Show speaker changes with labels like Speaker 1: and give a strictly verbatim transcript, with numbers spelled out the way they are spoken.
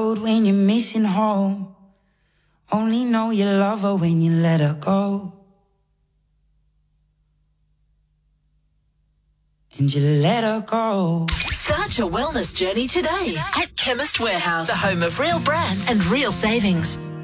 Speaker 1: road when you're missing home. Only know you love her when you let her go. And you let her go.
Speaker 2: Start your wellness journey today at Chemist Warehouse, the home of real brands and real savings.